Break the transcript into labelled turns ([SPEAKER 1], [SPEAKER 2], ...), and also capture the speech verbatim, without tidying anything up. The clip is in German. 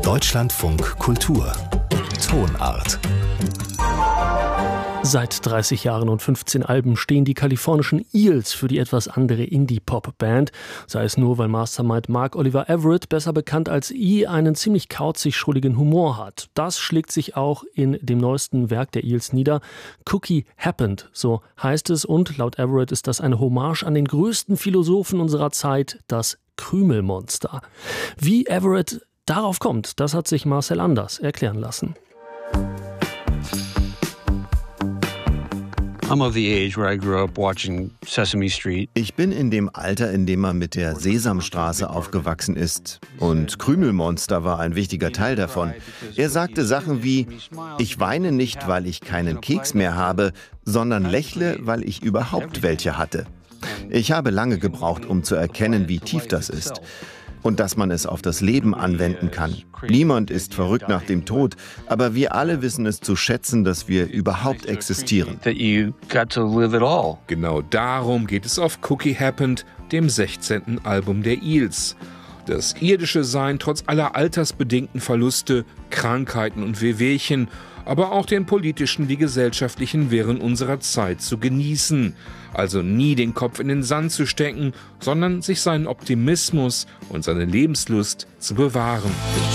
[SPEAKER 1] Deutschlandfunk Kultur Tonart.
[SPEAKER 2] Seit dreißig Jahren und fünfzehn Alben stehen die kalifornischen Eels für die etwas andere Indie-Pop-Band. Sei es nur, weil Mastermind Mark Oliver Everett, besser bekannt als E, einen ziemlich kauzig-schrulligen Humor hat. Das schlägt sich auch in dem neuesten Werk der Eels nieder. Cookie Happened, so heißt es. Und laut Everett ist das eine Hommage an den größten Philosophen unserer Zeit, das Krümelmonster. Wie Everett darauf kommt, das hat sich Marcel Anders erklären lassen.
[SPEAKER 3] Ich bin in dem Alter, in dem man mit der Sesamstraße aufgewachsen ist. Und Krümelmonster war ein wichtiger Teil davon. Er sagte Sachen wie: Ich weine nicht, weil ich keinen Keks mehr habe, sondern lächle, weil ich überhaupt welche hatte. Ich habe lange gebraucht, um zu erkennen, wie tief das ist. Und dass man es auf das Leben anwenden kann. Niemand ist verrückt nach dem Tod, aber wir alle wissen es zu schätzen, dass wir überhaupt existieren.
[SPEAKER 4] Genau darum geht es auf Cookie Happened, dem sechzehnten Album der Eels. Das irdische Sein trotz aller altersbedingten Verluste, Krankheiten und Wehwehchen, aber auch den politischen wie gesellschaftlichen Wirren unserer Zeit zu genießen. Also nie den Kopf in den Sand zu stecken, sondern sich seinen Optimismus und seine Lebenslust zu bewahren.